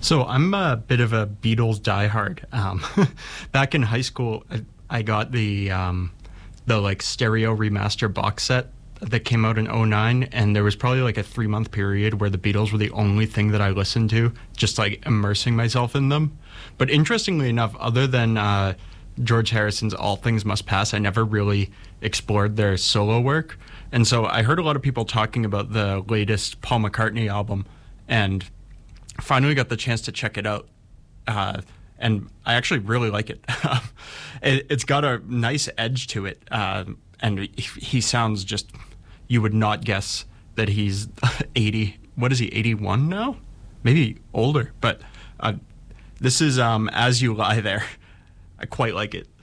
So I'm a bit of a Beatles diehard. Back in high school, I got the like stereo remaster box set that came out in '09, and there was probably like a 3 month period where the Beatles were the only thing that I listened to, just like immersing myself in them. But interestingly enough, other than George Harrison's All Things Must Pass, I never really explored their solo work. And so I heard a lot of people talking about the latest Paul McCartney album, and finally got the chance to check it out. And I actually really like it. It's got a nice edge to it. And he sounds just, you would not guess that he's 80. What is he, 81 now? Maybe older. But this is As You Lie There. I quite like it.